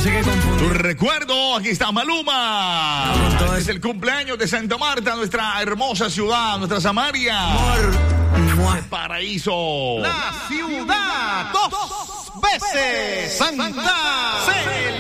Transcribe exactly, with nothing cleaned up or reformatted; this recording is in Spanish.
sé qué confundir. Tu recuerdo, aquí está Maluma. No, este es el cumpleaños de Santa Marta, nuestra hermosa ciudad, nuestra Samaria. Amor. El paraíso. La ciudad dos veces Santa.